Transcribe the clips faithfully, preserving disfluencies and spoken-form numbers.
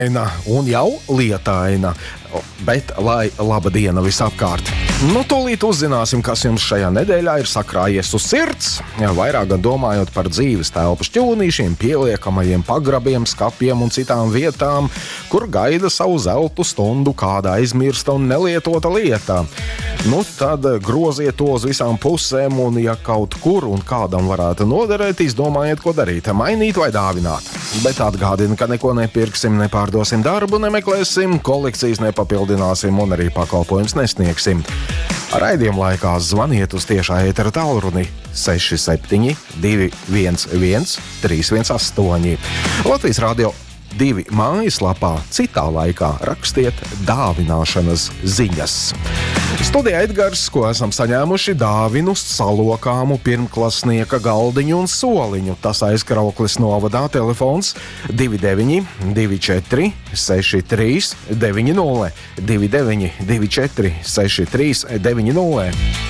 Un jau lietaina, bet lai laba diena visapkārt. Nu, tūlīt uzzināsim, kas jums šajā nedēļā ir sakrājies uz sirds. Vairāk gan domājot par dzīves telpu šķūnīšiem, pieliekamajiem pagrabiem, skapiem un citām vietām, kur gaida savu zeltu stundu kāda aizmirsta un nelietota lieta. Nu, tad groziet to uz visām pusēm, un ja kaut kur un kādam varētu noderēt, izdomājiet, ko darīt, mainīt vai dāvināt. Bet atgādinu, ka neko nepirksim, nepārdosim darbu, nemeklēsim, kolekcijas nepapildināsim un arī pakalpojums nesniegsim. Raidījuma laikā zvaniet uz tiešā ētera tālruni seši septiņi divi viens viens trīs viens astoņi. Latvijas radio divi mājaslapā citā laikā rakstiet dāvināšanas ziņas. Studijā Edgars, ko esam saņēmuši dāvinu salokāmu pirmklasnieka galdiņu un soliņu. Tas aizkrauklis novadā, telefons divi deviņi divi četri seši trīs deviņi nulle divi deviņi divi četri seši trīs deviņi nulle.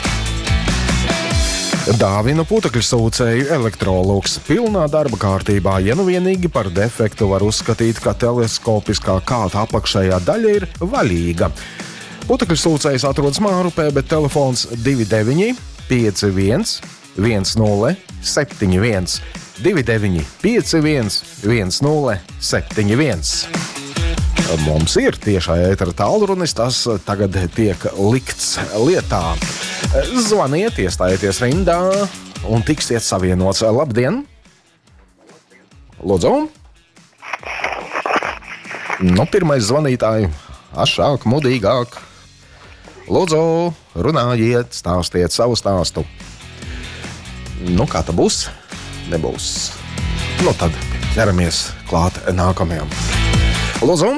Dāvinu putekļu sūcēju Electrolux pilnā darba kārtībā, ja nu vienīgi par defektu var uzskatīt, ka teleskopiskā kāta apakšējā daļa ir vaļīga. Putekļu sūcējs atrodas Mārupē, bet telefons divi deviņi pieci viens viens nulle septiņi viens divi deviņi pieci viens viens nulle septiņi viens. Mums ir tiešā ētera tālrunis, tas tagad tiek likts lietā. Zvaniet, iestājieties rindā un tiksiet savienots. Labdien! Lūdzu! Nu, pirmais zvanītāji, ašāk, mudīgāk. Lūdzu, runājiet, stāstiet savu stāstu. Nu, kā tā būs? Nebūs. Nu, tad ķeramies klāt nākamajam. Lūdzu!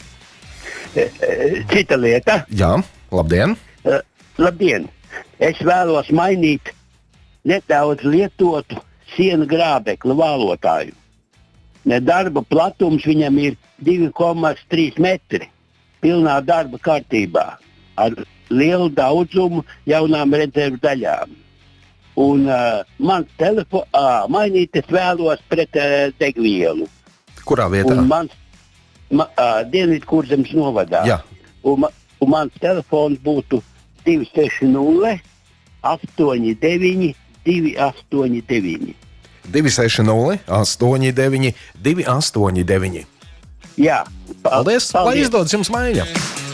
Cita lieta. Jā, labdien! Uh, labdien! Es vēlos mainīt nedaudz lietotu sienu grābekli vālotāju. Darba platums viņam ir divi komats trīs metri. Pilnā darba kārtībā. Ar lielu daudzumu jaunām rezervu daļām. Un uh, man telefonu uh, mainīt es vēlos pret uh, degvielu. Kurā vietā? Un mans ma, uh, Dienvidkurzemes novadā. Jā. Un, un mans telefons būtu divi seši nulle astoņi deviņi divi astoņi deviņi. divi seši nulle astoņi deviņi divi astoņi deviņi. Jā. Paldies, paldies. Lai izdodas jums maiņa.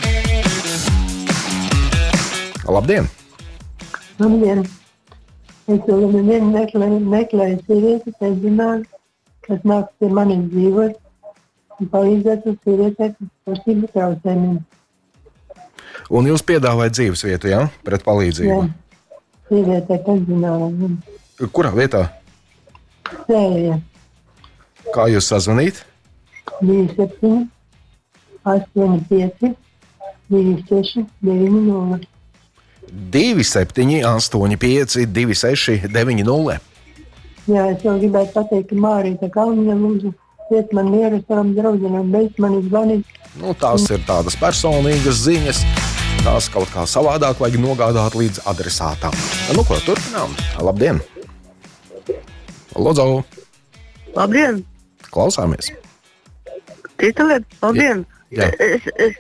Labdien! Labdien! Es vēl nevienu meklēju, meklēju sievieti, kas zināju, kas nāks pie manis dzīvot un palīdzētu sievietē, kas pašība traucējumiem. Un jūs piedāvājat dzīves vietu, jā? Pret palīdzību? Jā, sievietē, kas zināju. Kurā vietā? Sēja. Kā jūs sazvanīt? divi septiņi astoņi pieci divi seši deviņi nulle. divi septiņi astoņi pieci divi seši deviņi nulle. Jā, es vēl gribētu pateikt, ka Mārīta Kalniņa lūdzu iet man mieru savam draudzenam, beidz mani zvanīt. Nu, tās ir tādas personīgas ziņas. Tās kaut kā savādāk vajag nogādāt līdz adresātām. Nu, ko turpinām? Labdien! Lūdzu! Labdien! Klausāmies! Cita lieta, labdien! Jā. Es, es...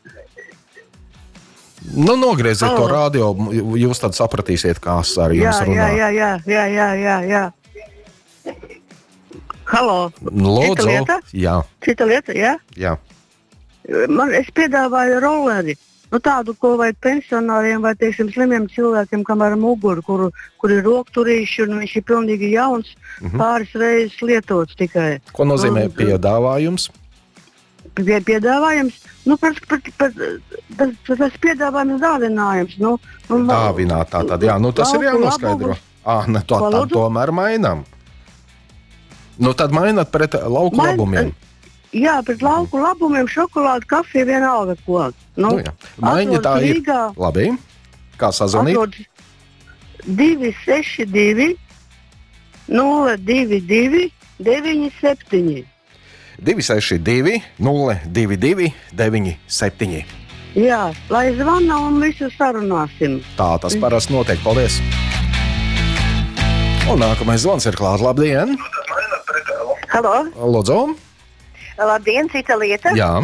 Nu, nogrieziet Halo. to radio, jūs tad sapratīsiet, kas ar jums jā, runā. jā, jā, jā, jā, jā, jā. Halo! Lūdzu! Cita lieta? Jā, Cita lieta, jā? jā. Man, es piedāvāju rolleri. Nu, tādu, ko vajag pensionāriem vai, teiksim, slimiem cilvēkiem, kam ar muguru, kur, kur ir rokturīši un viņš ir pilnīgi jauns, Mhm. pāris reizes lietots tikai. Ko nozīmē Nu, piedāvājums? Pie, piedāvājums, nu, par, par, par, tas, tas piedāvājums dāvinājums. Nu, nu, Dāvināt tā tad, jā, nu tas ir lauku jānoskaidro. labumus. Ah, ne, to Ko tad lūdzu? tomēr mainām. Nu, tad mainat pret lauku Main- labumiem. Jā, pret lauku labumiem, šokolādi, kafiju vienalga ko. Nu, Nu, jā. Maiņa tā atrodas ir. Rīgā. Labi. Kā sazvanīt? Atrodas divi seši divi nulle divi divi deviņi septiņi. divi seši divi nulle divi divi deviņi septiņi. Jā, lai zvana un visu sarunāsim. Tā tas parasti notiek. Paldies! Un nākamais zvans ir klāt. Labdien! Halo, Lūdzu! Labdien, cita lieta. Jā.